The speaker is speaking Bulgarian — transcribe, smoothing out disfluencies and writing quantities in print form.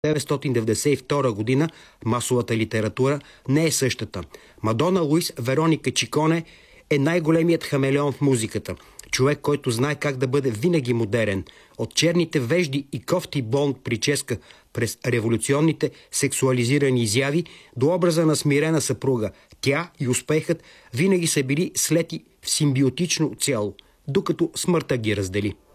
1992 година масовата литература не е същата. Мадона Луис Вероника Чиконе е най-големият хамелеон в музиката. Човек, който знае как да бъде винаги модерен. От черните вежди и кофти блонд прическа през революционните сексуализирани изяви до образа на смирена съпруга. Тя и успехът винаги са били слети в симбиотично цяло, докато смъртта ги раздели.